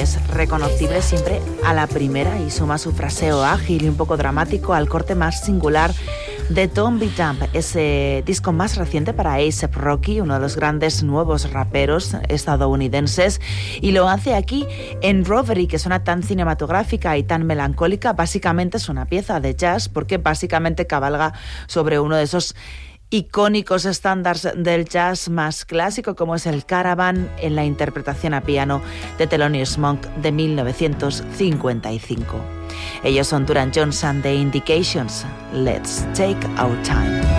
es reconocible siempre a la primera y suma su fraseo ágil y un poco dramático al corte más singular de Don't Be Dumb, ese disco más reciente para A$AP Rocky, uno de los grandes nuevos raperos estadounidenses, y lo hace aquí en Robbery, que suena tan cinematográfica y tan melancólica. Básicamente es una pieza de jazz porque básicamente cabalga sobre uno de esos icónicos estándares del jazz más clásico, como es el Caravan, en la interpretación a piano de Thelonious Monk de 1955. Ellos son Durand Johnson de Indications. Let's take our time.